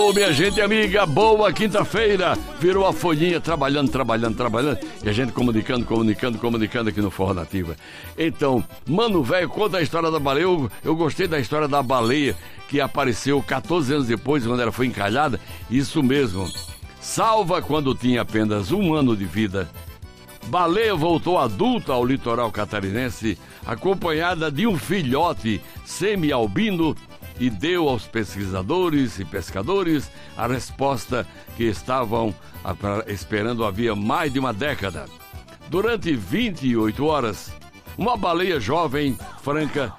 Ô, minha gente amiga, boa quinta-feira. Virou a folhinha, trabalhando. E a gente comunicando aqui no Forró Nativa. Então, Mano Velho conta a história da baleia. Eu gostei da história da baleia que apareceu 14 anos depois, quando ela foi encalhada. Isso mesmo. Salva quando tinha apenas 1 ano de vida. Baleia voltou adulta ao litoral catarinense, acompanhada de um filhote semi-albino, e deu aos pesquisadores e pescadores a resposta que estavam esperando havia mais de uma década. Durante 28 horas, uma baleia jovem franca,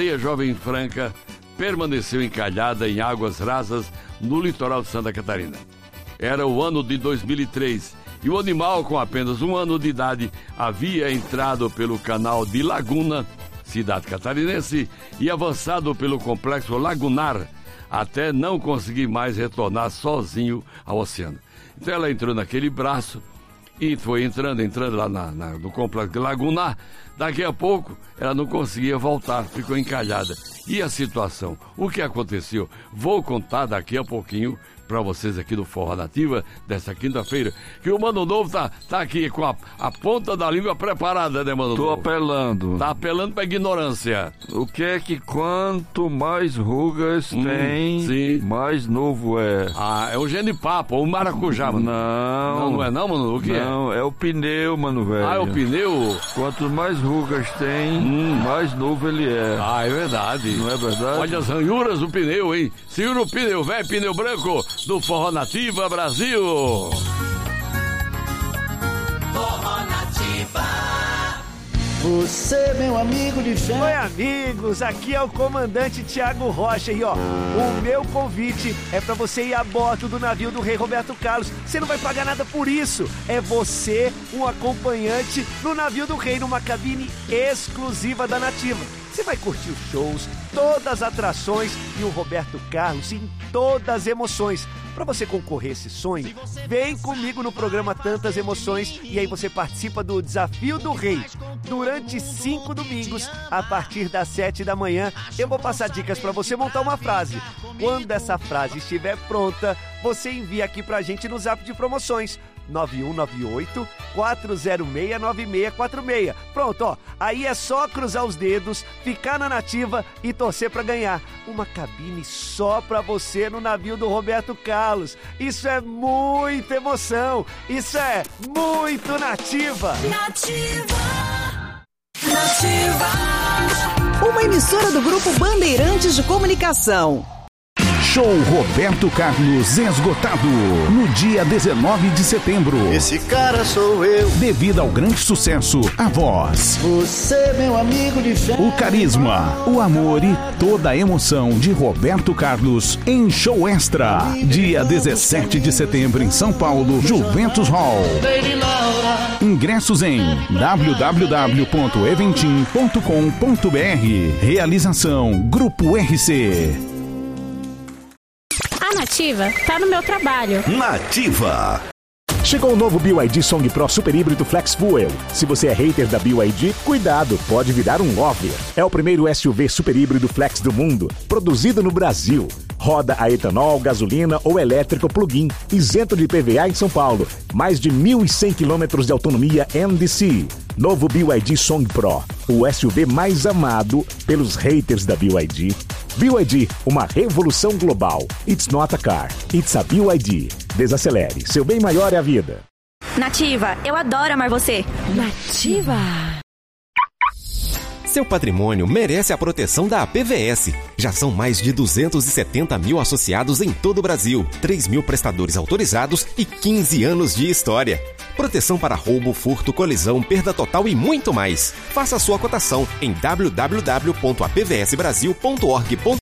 permaneceu encalhada em águas rasas no litoral de Santa Catarina. Era o ano de 2003 e o animal, com apenas 1 ano de idade, havia entrado pelo canal de Laguna, cidade catarinense, e avançado pelo complexo lagunar, até não conseguir mais retornar sozinho ao oceano. Então ela entrou naquele braço e foi entrando lá no complexo lagunar. Daqui a pouco ela não conseguia voltar, ficou encalhada. E a situação? O que aconteceu? Vou contar daqui a pouquinho para vocês aqui do Forró Nativa, dessa quinta-feira, que o Mano Novo tá aqui com a ponta da língua preparada, né, Mano Novo? Tô apelando. Tá apelando pra ignorância. O que é que quanto mais rugas tem, sim, mais novo é? Ah, é o genipapo, ou o maracujá, mano. Não é não, Mano? O que não, é o pneu, mano, velho. Ah, é o pneu? Quanto mais rugas tem, mais novo ele é. Ah, é verdade. Não é verdade? Olha as ranhuras do pneu, hein? Segura o pneu, velho, pneu branco do Forró Nativa Brasil. Forró Nativa. Você, meu amigo de fé. Oi, amigos, aqui é o comandante Tiago Rocha e ó, o meu convite é pra você ir a bordo do navio do Rei Roberto Carlos. Você não vai pagar nada por isso. É você, um acompanhante no navio do Rei, numa cabine exclusiva da Nativa. Você vai curtir os shows, todas as atrações e o Roberto Carlos em todas as emoções. Para você concorrer a esse sonho, vem comigo no programa Tantas Emoções e aí você participa do Desafio do Rei. Durante 5 domingos, a partir das 7 da manhã, eu vou passar dicas para você montar uma frase. Quando essa frase estiver pronta, você envia aqui pra gente no Zap de Promoções. 9198-406-9646. Pronto, ó. Aí é só cruzar os dedos, ficar na Nativa e torcer pra ganhar uma cabine só pra você no navio do Roberto Carlos. Isso é muita emoção. Isso é muito Nativa. Nativa. Uma emissora do Grupo Bandeirantes de Comunicação. Show Roberto Carlos esgotado no dia 19 de setembro. Esse cara sou eu. Devido ao grande sucesso, a voz, Você, meu amigo de fé. o carisma, o amor e toda a emoção de Roberto Carlos em show extra. Dia 17 de setembro em São Paulo, Juventus Hall. Ingressos em www.eventim.com.br. Realização Grupo RC. A Nativa tá no meu trabalho. Nativa. Chegou o novo BYD Song Pro Super Híbrido Flex Fuel. Se você é hater da BYD, cuidado, pode virar um lover. É o primeiro SUV super híbrido flex do mundo, produzido no Brasil. Roda a etanol, gasolina ou elétrico plug-in, isento de IPVA em São Paulo. Mais de 1.100 km de autonomia NDC. Novo BYD Song Pro, o SUV mais amado pelos haters da BYD. BYD, uma revolução global. It's not a car, it's a BYD. Desacelere, seu bem maior é a vida. Nativa, eu adoro amar você. Nativa. Seu patrimônio merece a proteção da APVS. Já são mais de 270 mil associados em todo o Brasil, 3 mil prestadores autorizados e 15 anos de história. Proteção para roubo, furto, colisão, perda total e muito mais. Faça sua cotação em www.apvsbrasil.org.br